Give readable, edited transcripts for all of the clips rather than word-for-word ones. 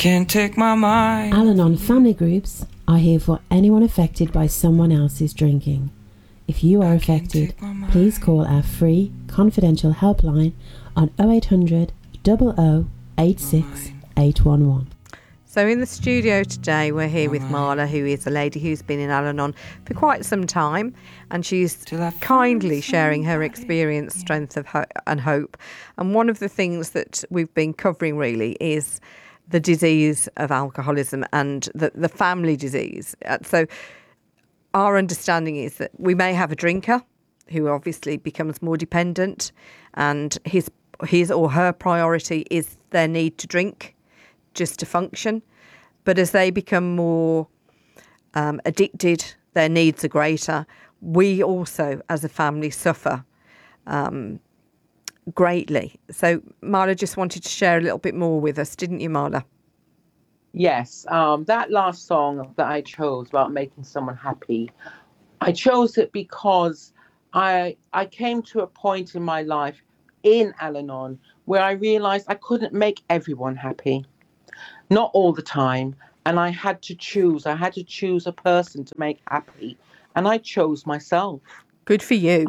can't take my mind. Al-Anon family groups are here for anyone affected by someone else's drinking. If you are affected, please call our free confidential helpline on 0800 00 86 811. So in the studio today, we're here with Marla, who is a lady who's been in Al-Anon for quite some time, and she's kindly sharing her experience, strength of and hope. And one of the things that we've been covering really is the disease of alcoholism and the family disease. So our understanding is that we may have a drinker who obviously becomes more dependent, and his or her priority is their need to drink just to function. But as they become more addicted, their needs are greater. We also, as a family, suffer greatly. So Marla just wanted to share a little bit more with us, didn't you, Marla? Yes, that last song that I chose about making someone happy, I chose it because I came to a point in my life in Al-Anon where I realized I couldn't make everyone happy, not all the time, and I had to choose a person to make happy, and I chose myself. Good for you.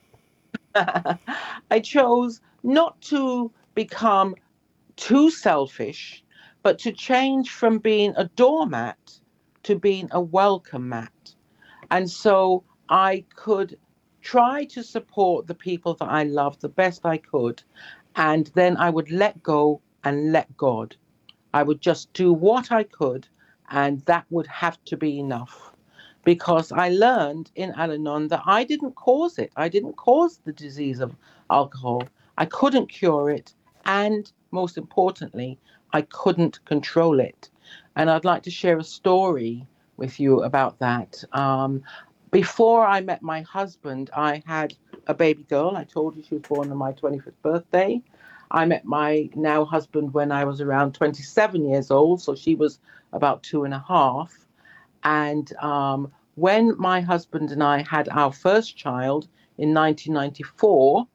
I chose not to become too selfish, but to change from being a doormat to being a welcome mat. And so I could try to support the people that I love the best I could. And then I would let go and let God. I would just do what I could, and that would have to be enough. Because I learned in Al-Anon that I didn't cause it. I didn't cause the disease of alcohol. I couldn't cure it. And most importantly, I couldn't control it. And I'd like to share a story with you about that. Before I met my husband, I had a baby girl. I told you she was born on my 25th birthday. I met my now husband when I was around 27 years old, so she was about 2.5. And when my husband and I had our first child in 1994,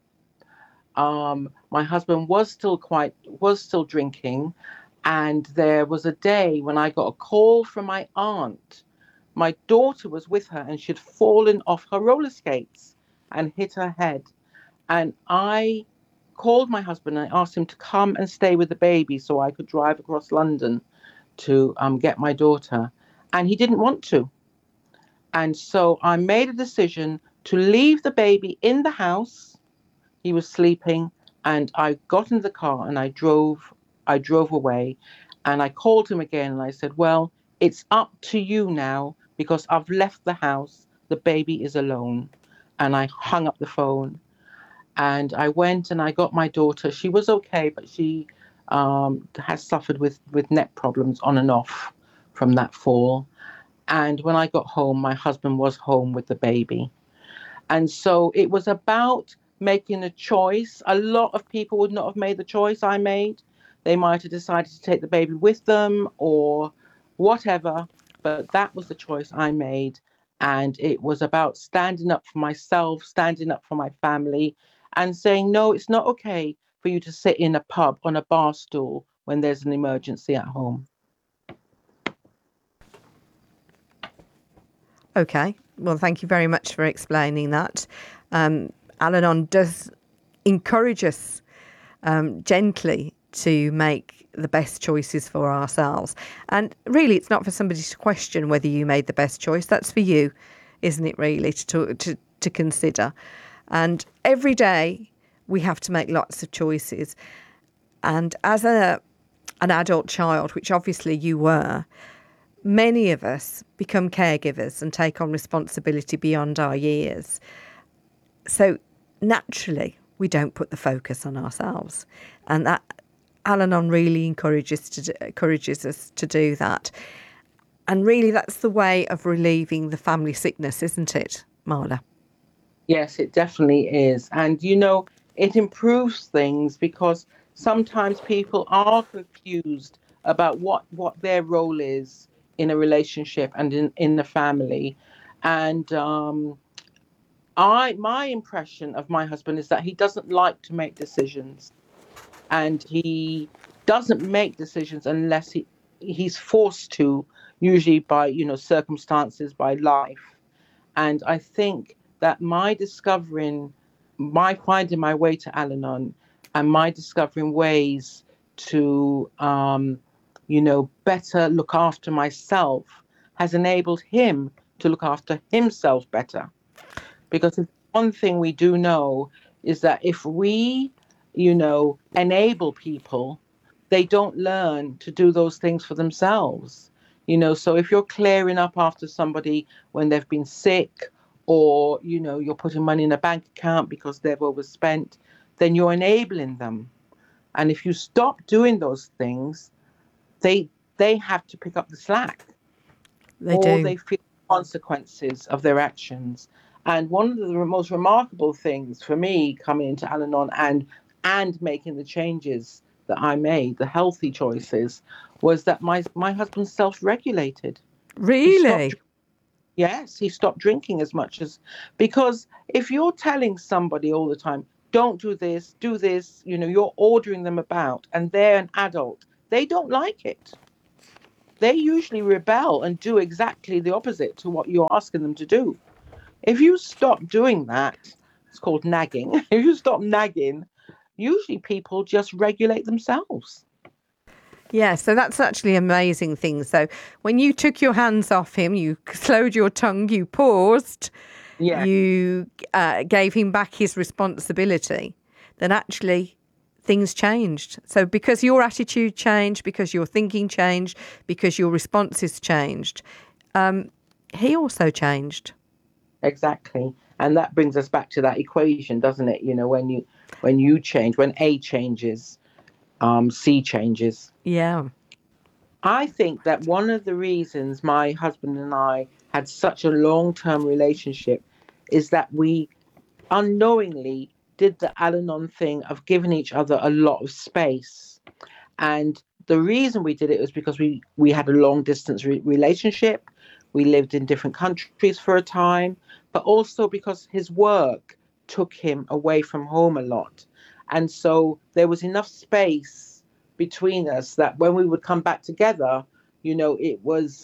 my husband was still drinking, and there was a day when I got a call from my aunt. My daughter was with her, and she'd fallen off her roller skates and hit her head. And I called my husband and I asked him to come and stay with the baby so I could drive across London to get my daughter. And he didn't want to. And so I made a decision to leave the baby in the house. He was sleeping, and I got into the car and I drove away. And I called him again and I said, well, it's up to you now because I've left the house. The baby is alone. And I hung up the phone. And I went and I got my daughter. She was okay, but she has suffered with neck problems on and off from that fall. And when I got home, my husband was home with the baby. And so it was about making a choice. A lot of people would not have made the choice I made. They might have decided to take the baby with them or whatever, but that was the choice I made. And it was about standing up for myself, standing up for my family, and saying, no, it's not okay for you to sit in a pub on a bar stool when there's an emergency at home. Okay. Well, thank you very much for explaining that. Al-Anon does encourage us gently to make the best choices for ourselves. And really, it's not for somebody to question whether you made the best choice. That's for you, isn't it, really, to consider. And every day we have to make lots of choices. And as an adult child, which obviously you were, many of us become caregivers and take on responsibility beyond our years. So naturally, we don't put the focus on ourselves. And that Al-Anon really encourages us to do that. And really, that's the way of relieving the family sickness, isn't it, Marla? Yes, it definitely is. And, you know, it improves things because sometimes people are confused about what their role is in a relationship and in the family. And my impression of my husband is that he doesn't like to make decisions. And he doesn't make decisions unless he's forced to, usually by, you know, circumstances, by life. And I think that my finding my way to Al-Anon, and my discovering ways to, you know, better look after myself, has enabled him to look after himself better. Because one thing we do know is that if we, you know, enable people, they don't learn to do those things for themselves. You know, so if you're clearing up after somebody when they've been sick, or, you know, you're putting money in a bank account because they've overspent, then you're enabling them. And if you stop doing those things, they have to pick up the slack. They or do. they feel consequences of their actions. And one of the most remarkable things for me coming into Al-Anon and making the changes that I made, the healthy choices, was that my husband self-regulated. Really? Yes, he stopped drinking as much as, because if you're telling somebody all the time, don't do this, you know, you're ordering them about, and they're an adult, they don't like it. They usually rebel and do exactly the opposite to what you're asking them to do. If you stop doing that, it's called nagging. If you stop nagging, usually people just regulate themselves. Yeah, so that's actually an amazing thing. So when you took your hands off him, you slowed your tongue, you paused, you gave him back his responsibility, then actually things changed. So because your attitude changed, because your thinking changed, because your responses changed, he also changed. Exactly. And that brings us back to that equation, doesn't it? You know, when you change, when A changes, C changes. Yeah. I think that one of the reasons my husband and I had such a long-term relationship is that we unknowingly did the Al-Anon thing of giving each other a lot of space. And the reason we did it was because we had a long-distance relationship. We lived in different countries for a time, but also because his work took him away from home a lot. And so there was enough space between us that when we would come back together, you know, it was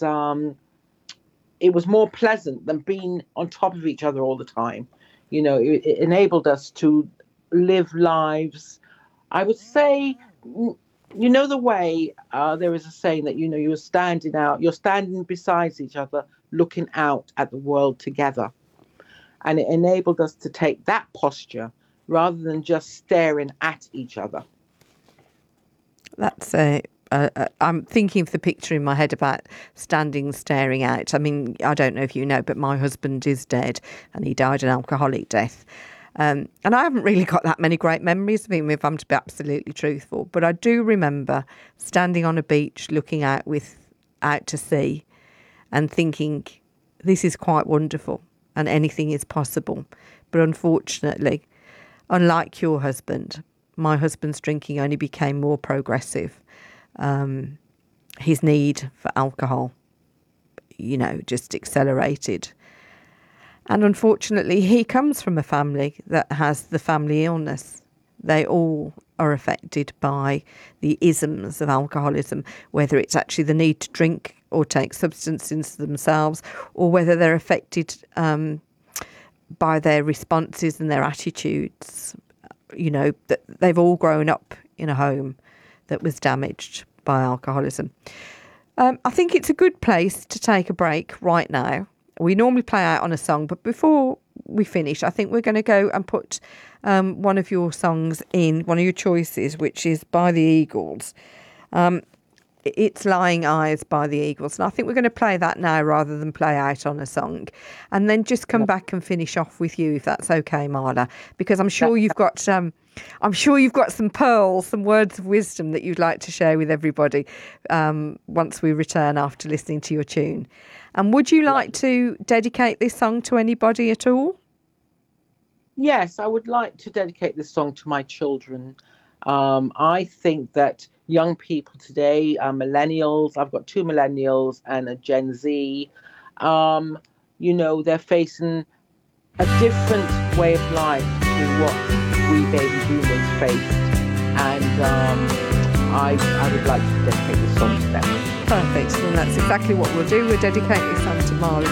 more pleasant than being on top of each other all the time. You know, it enabled us to live lives, I would say, you know, the way there is a saying that, you know, you're standing beside each other, looking out at the world together. And it enabled us to take that posture rather than just staring at each other. That's I'm thinking of the picture in my head about standing, staring out. I mean, I don't know if you know, but my husband is dead and he died an alcoholic death. And I haven't really got that many great memories of him, if I'm to be absolutely truthful. But I do remember standing on a beach, looking out to sea and thinking, this is quite wonderful and anything is possible. But unfortunately, unlike your husband, my husband's drinking only became more progressive. His need for alcohol, you know, just accelerated. And unfortunately, he comes from a family that has the family illness. They all are affected by the isms of alcoholism, whether it's actually the need to drink or take substances themselves, or whether they're affected by their responses and their attitudes. You know, that they've all grown up in a home that was damaged by alcoholism. I think it's a good place to take a break right now. We normally play out on a song, but before we finish, I think we're going to go and put one of your songs in, one of your choices, which is by the Eagles. It's Lying Eyes by the Eagles. And I think we're going to play that now rather than play out on a song. And then just come back and finish off with you, if that's okay, Marla. Because I'm sure you've got some pearls, some words of wisdom that you'd like to share with everybody once we return after listening to your tune. And would you like to dedicate this song to anybody at all? Yes, I would like to dedicate this song to my children. I think that young people today, millennials, I've got 2 millennials and a Gen Z, you know, they're facing a different way of life to what we baby boomers faced. And I would like to dedicate this song to them. Excellent. That's exactly what we'll do. We'll dedicate this on to Marley